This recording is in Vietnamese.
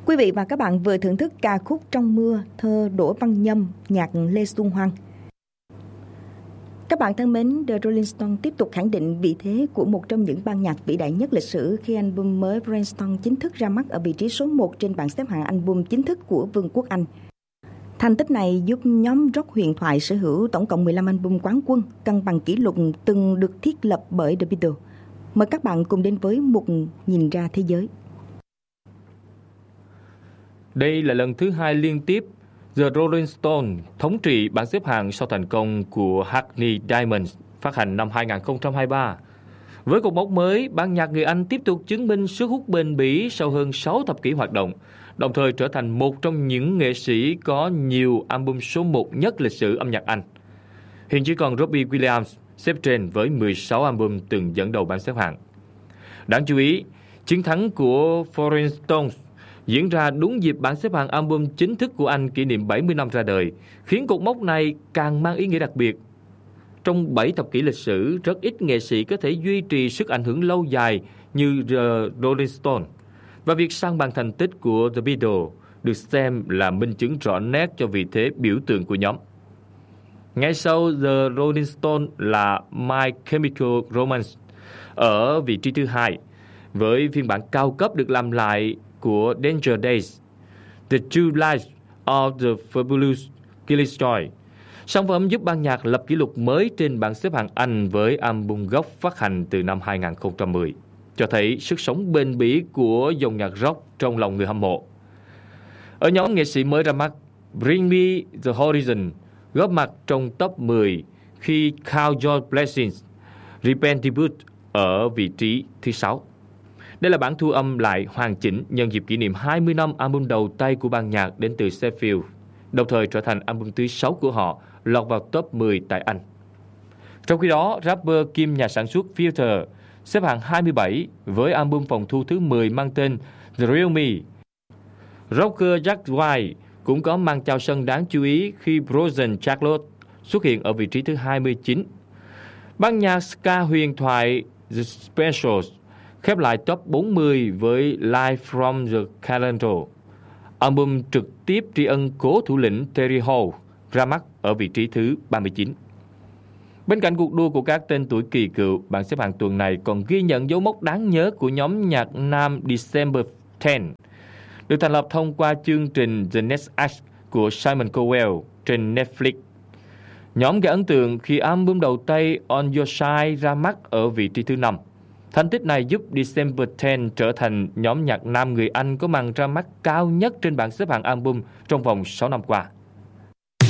Quý vị và các bạn vừa thưởng thức ca khúc Trong mưa, thơ Đỗ Văn Nhâm, nhạc Lê Xuân Hoan. Các bạn thân mến, The Rolling Stones tiếp tục khẳng định vị thế của một trong những ban nhạc vĩ đại nhất lịch sử khi album mới Brainstorm chính thức ra mắt ở vị trí số 1 trên bảng xếp hạng album chính thức của Vương quốc Anh. Thành tích này giúp nhóm rock huyền thoại sở hữu tổng cộng 15 album quán quân, cân bằng kỷ lục từng được thiết lập bởi The Beatles. Mời các bạn cùng đến với một nhìn ra thế giới. Đây là lần thứ 2 liên tiếp The Rolling Stones thống trị bảng xếp hạng sau thành công của Hackney Diamonds phát hành năm 2023. Với cột mốc mới, ban nhạc người Anh tiếp tục chứng minh sức hút bền bỉ sau hơn 6 thập kỷ hoạt động, đồng thời trở thành một trong những nghệ sĩ có nhiều album số 1 nhất lịch sử âm nhạc Anh. Hiện chỉ còn Robbie Williams xếp trên với 16 album từng dẫn đầu bảng xếp hạng. Đáng chú ý, chiến thắng của Rolling Stones diễn ra đúng dịp bảng xếp hạng album chính thức của Anh kỷ niệm 70 năm ra đời, khiến cột mốc này càng mang ý nghĩa đặc biệt. Trong 7 thập kỷ lịch sử, rất ít nghệ sĩ có thể duy trì sức ảnh hưởng lâu dài như The Rolling Stones, và việc sang bằng thành tích của The Beatles được xem là minh chứng rõ nét cho vị thế biểu tượng của nhóm. Ngay sau The Rolling Stones là My Chemical Romance ở vị trí thứ 2, với phiên bản cao cấp được làm lại của Danger Days, The True Life of the Fabulous Killjoy. Sản phẩm giúp ban nhạc lập kỷ lục mới trên bảng xếp hạng Anh với album gốc phát hành từ năm 2010, cho thấy sức sống bền bỉ của dòng nhạc rock trong lòng người hâm mộ. Ở nhóm nghệ sĩ mới ra mắt, Bring Me the Horizon góp mặt trong top 10 khi Count Your Blessings Repent debut ở vị trí thứ 6. Đây là bản thu âm lại hoàn chỉnh nhân dịp kỷ niệm 20 năm album đầu tay của ban nhạc đến từ Sheffield, đồng thời trở thành album thứ 6 của họ lọt vào top 10 tại Anh. Trong khi đó, rapper kiêm nhà sản xuất Filter xếp hạng 27 với album phòng thu thứ 10 mang tên The Real Me. Rocker Jack White cũng có màn chào sân đáng chú ý khi Frozen Charlotte xuất hiện ở vị trí thứ 29. Ban nhạc ska huyền thoại The Specials khép lại top 40 với Live from the Calendar. Album trực tiếp tri ân cố thủ lĩnh Terry Hall ra mắt ở vị trí thứ 39. Bên cạnh cuộc đua của các tên tuổi kỳ cựu, bảng xếp hạng tuần này còn ghi nhận dấu mốc đáng nhớ của nhóm nhạc nam December 10, được thành lập thông qua chương trình The Next Act của Simon Cowell trên Netflix. Nhóm gây ấn tượng khi album đầu tay On Your Side ra mắt ở vị trí thứ 5. Thành tích này giúp December 10 trở thành nhóm nhạc nam người Anh có màn ra mắt cao nhất trên bảng xếp hạng album trong vòng 6 năm qua.